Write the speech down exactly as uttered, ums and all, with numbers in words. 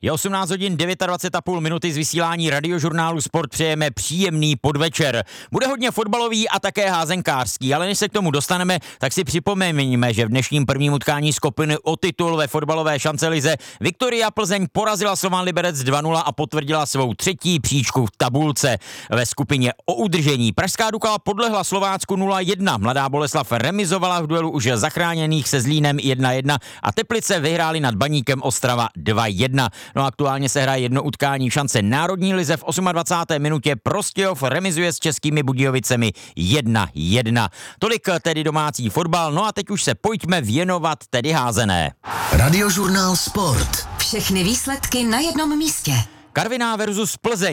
Je osmnáct hodin dvacet devět a půl minuty z vysílání Radiožurnálu Sport, přejeme příjemný podvečer. Bude hodně fotbalový a také házenkářský, ale než se k tomu dostaneme, tak si připomeňme, že v dnešním prvním utkání skupiny o titul ve fotbalové šancelize Viktoria Plzeň porazila Slovan Liberec dva nula a potvrdila svou třetí příčku v tabulce. Ve skupině o udržení Pražská Dukla podlehla Slovácku nula jedna, Mladá Boleslav remizovala v duelu už zachráněných se Zlínem jedna jedna a Teplice vyhrály nad Baníkem Ostrava dva jedna. No aktuálně se hraje jedno utkání v šance národní lize v dvacáté osmé minutě Prostějov remizuje s Českými Budějovicemi jedna jedna. Tolik tedy domácí fotbal, no a teď už se pojďme věnovat tedy házené. Radiožurnál Sport. Všechny výsledky na jednom místě. Karviná versus Plzeň.